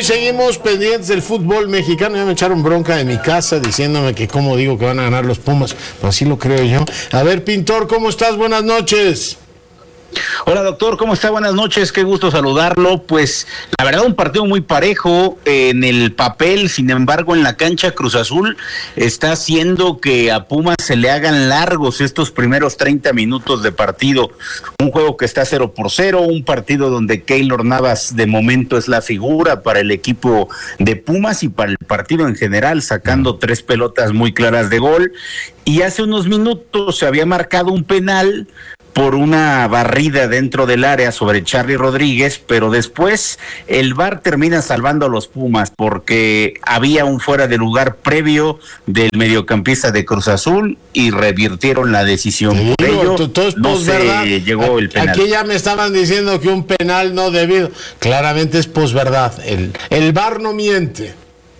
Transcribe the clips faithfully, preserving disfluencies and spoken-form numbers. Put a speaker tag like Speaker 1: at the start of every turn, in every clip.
Speaker 1: seguimos pendientes del fútbol mexicano. Ya me echaron bronca de mi casa diciéndome que cómo digo que van a ganar los Pumas, pues así lo creo yo. A ver, Pintor, ¿cómo estás? Buenas noches.
Speaker 2: Hola, doctor, ¿cómo está? Buenas noches, qué gusto saludarlo. Pues la verdad, un partido muy parejo eh, en el papel. Sin embargo, en la cancha, Cruz Azul está haciendo que a Pumas se le hagan largos estos primeros treinta minutos de partido. Un juego que está cero por cero, un partido donde Keylor Navas de momento es la figura para el equipo de Pumas y para el partido en general, sacando tres pelotas muy claras de gol. Y hace unos minutos se había marcado un penal por una barrida dentro del área sobre Charly Rodríguez, pero después el V A R termina salvando a los Pumas porque había un fuera de lugar previo del mediocampista de Cruz Azul y revirtieron la decisión.
Speaker 1: Sí,
Speaker 2: por ello,
Speaker 1: tú, tú es
Speaker 2: no
Speaker 1: posverdad.
Speaker 2: se llegó el penal.
Speaker 1: Aquí ya me estaban diciendo que un penal no debido. Claramente es posverdad. El, el V A R no miente.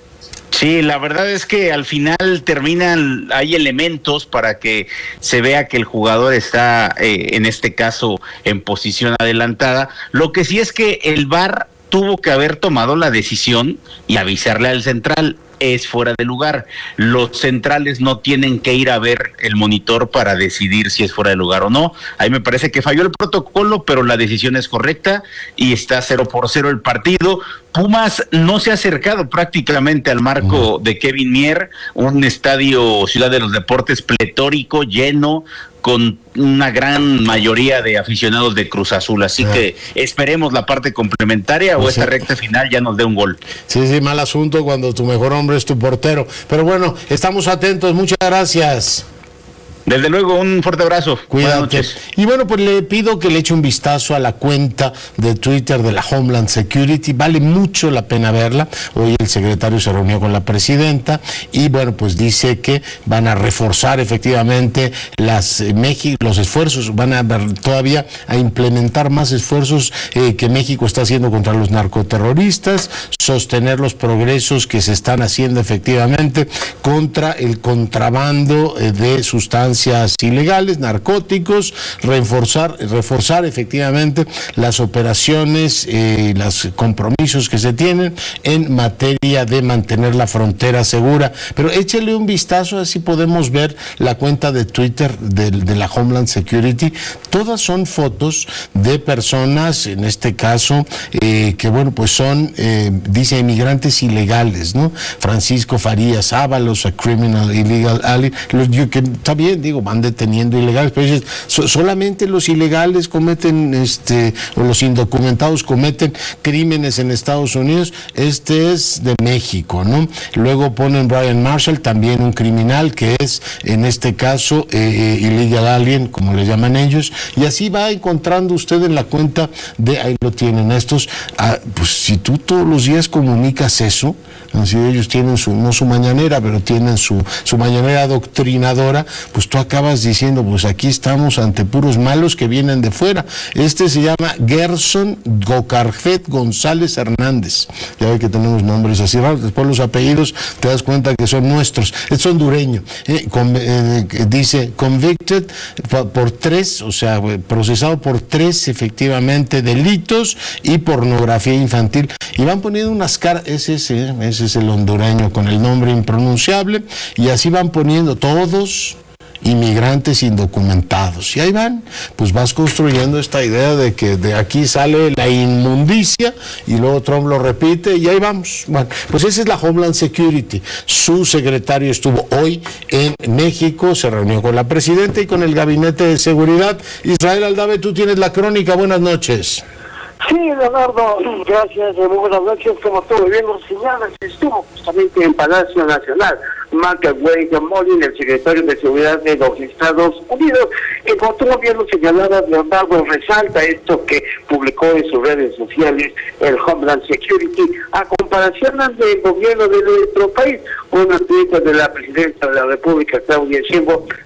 Speaker 2: Sí, la verdad es que al final terminan, hay elementos para que se vea que el jugador está, eh, en este caso, en posición adelantada. Lo que sí es que el V A R tuvo que haber tomado la decisión y avisarle al central. Es fuera de lugar. Los centrales no tienen que ir a ver el monitor para decidir si es fuera de lugar o no. Ahí me parece que falló el protocolo, pero la decisión es correcta y está cero por cero el partido. Pumas no se ha acercado prácticamente al marco de Kevin Mier, un estadio Ciudad de los Deportes pletórico, lleno, con una gran mayoría de aficionados de Cruz Azul, así ah. que esperemos la parte complementaria o sí. esta recta final ya nos dé un gol.
Speaker 1: Sí, sí, mal asunto cuando tu mejor hombre es tu portero, pero bueno, estamos atentos, muchas gracias.
Speaker 2: Desde luego, un fuerte abrazo.
Speaker 1: Cuídate. Y bueno, pues le pido que le eche un vistazo a la cuenta de Twitter de la Homeland Security. Vale mucho la pena verla. Hoy el secretario se reunió con la presidenta y bueno, pues dice que van a reforzar efectivamente las eh, México, los esfuerzos, van a todavía a implementar más esfuerzos eh, que México está haciendo contra los narcoterroristas, sostener los progresos que se están haciendo efectivamente contra el contrabando eh, de sustancias ilegales, narcóticos, reforzar, reforzar efectivamente las operaciones, eh, los compromisos que se tienen en materia de mantener la frontera segura. Pero échele un vistazo, así podemos ver la cuenta de Twitter de, de la Homeland Security. Todas son fotos de personas, en este caso, eh, que bueno, pues son, eh, dice, inmigrantes ilegales, ¿no? Francisco Farías Ábalos, a criminal illegal alien, los, yo, que está bien, digo, van deteniendo ilegales, pero dices, so, solamente los ilegales cometen, este, o los indocumentados cometen crímenes en Estados Unidos. Este es de México, ¿no? Luego ponen Brian Marshall, también un criminal que es, en este caso, eh, illegal alien, como le llaman ellos, y así va encontrando usted en la cuenta de, ahí lo tienen estos, ah, pues si tú todos los días comunicas eso, así ellos tienen su, no su mañanera, pero tienen su, su mañanera adoctrinadora, pues tú acabas diciendo, pues aquí estamos ante puros malos que vienen de fuera. Este se llama Gerson Gocarfet González Hernández. Ya ve que tenemos nombres así raros, después los apellidos te das cuenta que son nuestros. Es hondureño. Eh, con, eh, dice, convicted por, por tres, o sea, procesado por tres, efectivamente, delitos y pornografía infantil. Y van poniendo unas caras, ese, ese, ese es el hondureño con el nombre impronunciable, y así van poniendo todos inmigrantes indocumentados. Y ahí van, pues vas construyendo esta idea de que de aquí sale la inmundicia, y luego Trump lo repite, y ahí vamos. Bueno, pues esa es la Homeland Security. Su secretario estuvo hoy en México, se reunió con la presidenta y con el gabinete de seguridad. Israel Aldave, tú tienes la crónica. Buenas noches.
Speaker 3: Sí, Leonardo, gracias, muy buenas noches. Como todo bien lo señalas, estuvo justamente en Palacio Nacional Wade Molin, el secretario de Seguridad de los Estados Unidos, que como tú bien lo señalabas, Leonardo, resalta esto que publicó en sus redes sociales el Homeland Security, a comparación del gobierno de nuestro país. Una tuita de la presidenta de la República, Claudia Sheinbaum,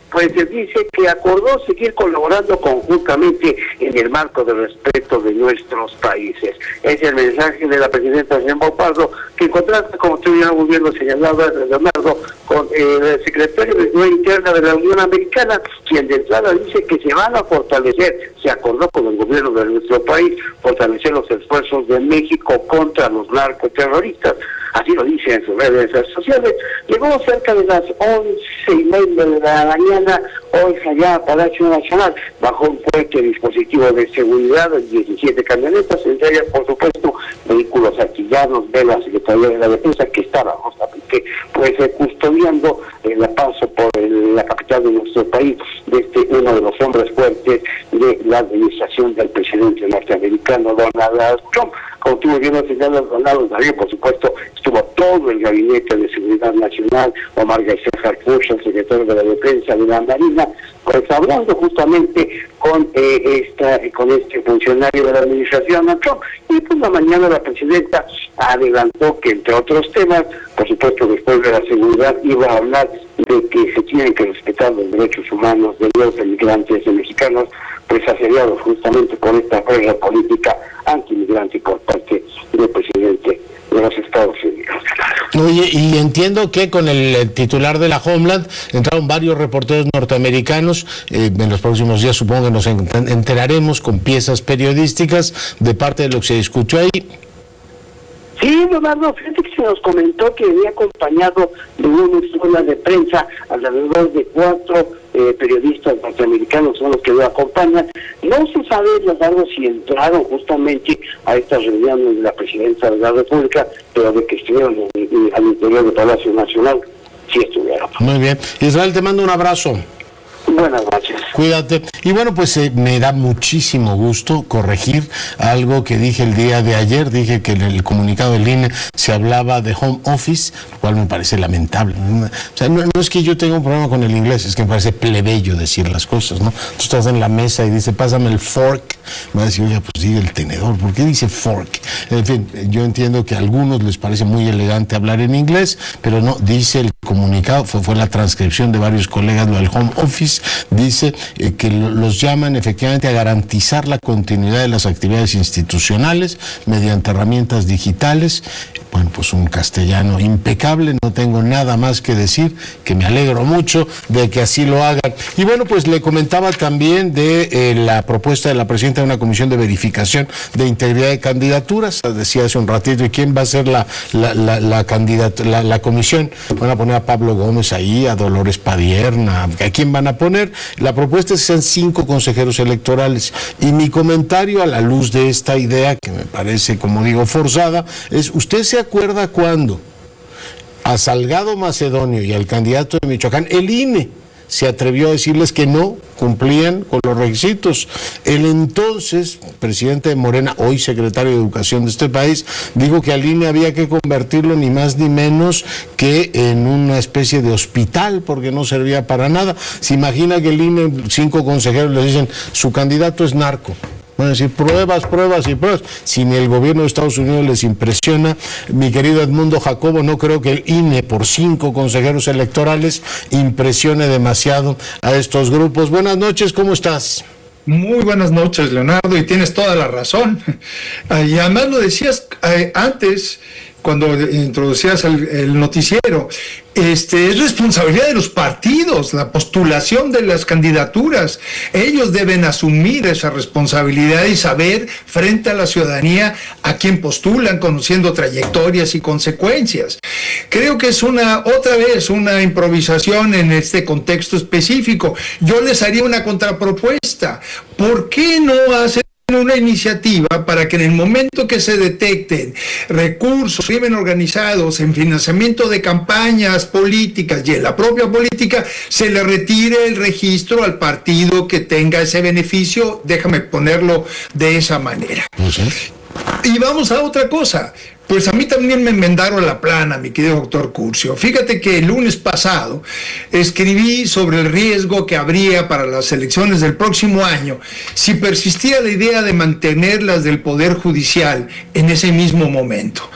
Speaker 3: pues se dice que acordó seguir colaborando conjuntamente en el marco del respeto de nuestros países. Es el mensaje de la presidenta Sheinbaum Pardo, que contrasta, como tú ya muy bien lo señalaba, Leonardo, con el secretario de Seguridad Interna de la Unión Americana, quien de entrada dice que se van a fortalecer, se acordó con el gobierno de nuestro país, fortalecer los esfuerzos de México contra los narcoterroristas. Así lo dice en sus redes sociales. Llegó cerca de las once y media de la mañana, hoy allá a Palacio Nacional, bajo un fuerte dispositivo de seguridad, diecisiete camionetas, entre ellas, por supuesto, vehículos artillados de la Secretaría de la Defensa, que estaba justamente pues eh, custodiando el paso por el, la capital de nuestro país, de este uno de los hombres fuertes de la administración del presidente norteamericano Donald Trump. Como tú muy bien lo señalas, Ronaldo Darío, por supuesto, estuvo todo el gabinete de seguridad nacional, Omar García Harfuch, el secretario de la Defensa de la Marina, pues hablando justamente con eh, esta con este funcionario de la administración Trump. Y pues la mañana la presidenta adelantó que, entre otros temas, por supuesto, después de la seguridad, iba a hablar de que se tienen que respetar los derechos humanos de los inmigrantes mexicanos, pues asediados justamente por esta guerra política anti-inmigrante por parte del presidente de los Estados Unidos.
Speaker 1: Oye, y entiendo que con el, el titular de la Homeland entraron varios reporteros norteamericanos. Eh, en los próximos días supongo que nos enteraremos con piezas periodísticas de parte de lo que se discutió ahí.
Speaker 3: Sí, Leonardo, fíjate que se nos comentó que venía acompañado de una escuela de prensa, alrededor de cuatro eh, periodistas norteamericanos son los que lo acompañan. No se sabe, Leonardo, si entraron justamente a estas reuniones de la presidencia de la República, pero de que estuvieron en, en, al interior del Palacio Nacional, sí estuvieron.
Speaker 1: Muy bien. Israel, te mando un abrazo.
Speaker 3: Buenas noches.
Speaker 1: Cuídate. Y bueno, pues eh, me da muchísimo gusto corregir algo que dije el día de ayer. Dije que en el comunicado del I N E se hablaba de home office, lo cual me parece lamentable. O sea, no, no es que yo tenga un problema con el inglés, es que me parece plebeyo decir las cosas, ¿no? Tú estás en la mesa y dice, pásame el fork. Me va a decir, oye, pues diga el tenedor. ¿Por qué dice fork? En fin, yo entiendo que a algunos les parece muy elegante hablar en inglés, pero no, dice el comunicado, fue, fue la transcripción de varios colegas, lo del home office, dice eh, que lo, los llaman efectivamente a garantizar la continuidad de las actividades institucionales mediante herramientas digitales. Bueno, pues un castellano impecable, no tengo nada más que decir, que me alegro mucho de que así lo hagan. Y bueno, pues le comentaba también de eh, la propuesta de la presidenta de una comisión de verificación de integridad de candidaturas. Decía hace un ratito, ¿y quién va a ser la, la, la, la, candidat la, la comisión? Van a poner a Pablo Gómez ahí, a Dolores Padierna, ¿a quién van a poner? La propuesta es que sean cinco consejeros electorales. Y mi comentario a la luz de esta idea, que me parece, como digo, forzada, es, ¿usted se acuerda cuando a Salgado Macedonio y al candidato de Michoacán, el I N E se atrevió a decirles que no cumplían con los requisitos? El entonces presidente de Morena, hoy secretario de Educación de este país, dijo que al I N E había que convertirlo ni más ni menos que en una especie de hospital, porque no servía para nada. Se imagina que el I N E, cinco consejeros les dicen, su candidato es narco. Van a decir pruebas, pruebas y pruebas. Si ni el gobierno de Estados Unidos les impresiona, mi querido Edmundo Jacobo, no creo que el I N E por cinco consejeros electorales impresione demasiado a estos grupos. Buenas noches, ¿cómo estás?
Speaker 4: Muy buenas noches, Leonardo, y tienes toda la razón. Y además lo decías eh, antes, cuando introducías el, el noticiero, este, es responsabilidad de los partidos, la postulación de las candidaturas. Ellos deben asumir esa responsabilidad y saber frente a la ciudadanía a quién postulan, conociendo trayectorias y consecuencias. Creo que es una, otra vez, una improvisación en este contexto específico. Yo les haría una contrapropuesta. ¿Por qué no hacer una iniciativa para que en el momento que se detecten recursos, crimen organizados en financiamiento de campañas políticas y en la propia política, se le retire el registro al partido que tenga ese beneficio? Déjame ponerlo de esa manera. ¿Sí? Y vamos a otra cosa. Pues a mí también me enmendaron la plana, mi querido doctor Curcio. Fíjate que el lunes pasado escribí sobre el riesgo que habría para las elecciones del próximo año si persistía la idea de mantenerlas del Poder Judicial en ese mismo momento.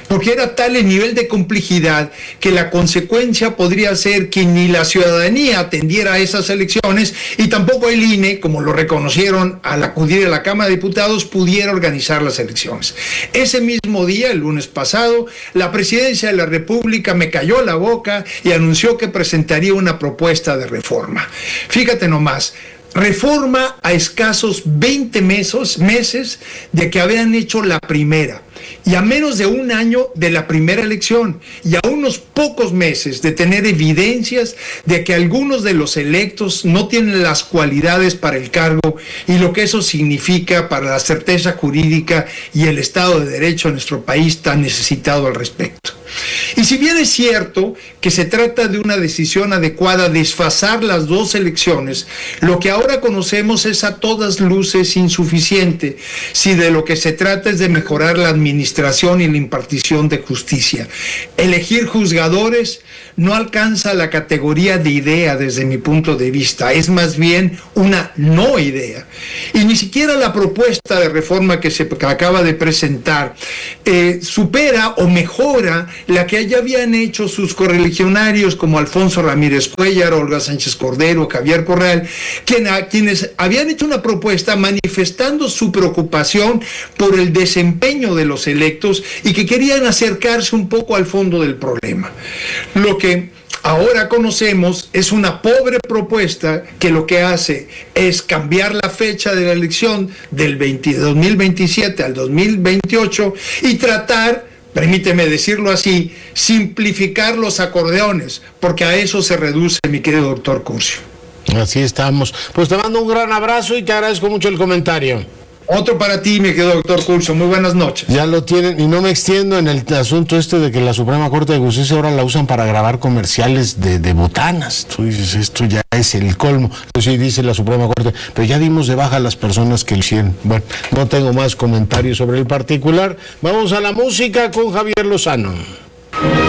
Speaker 4: porque era tal el nivel de complejidad que la consecuencia podría ser que ni la ciudadanía atendiera a esas elecciones y tampoco el I N E, como lo reconocieron al acudir a la Cámara de Diputados, pudiera organizar las elecciones. Ese mismo día, el lunes pasado, la Presidencia de la República me cayó la boca y anunció que presentaría una propuesta de reforma. Fíjate nomás, reforma a escasos veinte meses, meses de que habían hecho la primera, y a menos de un año de la primera elección, y a unos pocos meses de tener evidencias de que algunos de los electos no tienen las cualidades para el cargo y lo que eso significa para la certeza jurídica y el Estado de Derecho en nuestro país tan necesitado al respecto. Y si bien es cierto que se trata de una decisión adecuada desfasar las dos elecciones, lo que ahora conocemos es a todas luces insuficiente si de lo que se trata es de mejorar la administración y la impartición de justicia. Elegir juzgadores no alcanza la categoría de idea desde mi punto de vista, es más bien una no idea. Y ni siquiera la propuesta de reforma que se acaba de presentar eh, supera o mejora la que ya habían hecho sus correligionarios como Alfonso Ramírez Cuellar, Olga Sánchez Cordero, Javier Corral, quien, a, quienes habían hecho una propuesta manifestando su preocupación por el desempeño de los electos y que querían acercarse un poco al fondo del problema. Lo que ahora conocemos es una pobre propuesta que lo que hace es cambiar la fecha de la elección del dos mil veintisiete al dos mil veintiocho y tratar, permíteme decirlo así, simplificar los acordeones, porque a eso se reduce, mi querido doctor Curcio.
Speaker 1: Así estamos. Pues te mando un gran abrazo y te agradezco mucho el comentario.
Speaker 4: Otro para ti, mi querido doctor Curcio. Muy buenas noches.
Speaker 1: Ya lo tienen, y no me extiendo en el asunto este de que la Suprema Corte de Justicia ahora la usan para grabar comerciales de, de botanas. Tú dices, esto ya es el colmo. Eso sí dice la Suprema Corte, pero ya dimos de baja a las personas que lo hicieron. Bueno, no tengo más comentarios sobre el particular. Vamos a la música con Javier Lozano.